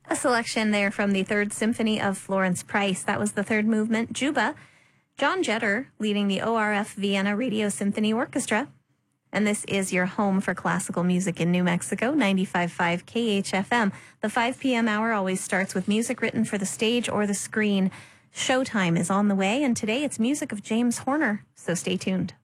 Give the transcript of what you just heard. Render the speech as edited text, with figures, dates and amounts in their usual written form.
A selection there from the Third Symphony of Florence Price. That was the third movement, Juba. John Jetter leading the ORF Vienna Radio Symphony Orchestra. And this is your home for classical music in New Mexico, 95.5 KHFM. The 5 p.m. hour always starts with music written for the stage or the screen. Showtime is on the way, and today it's music of James Horner, so stay tuned.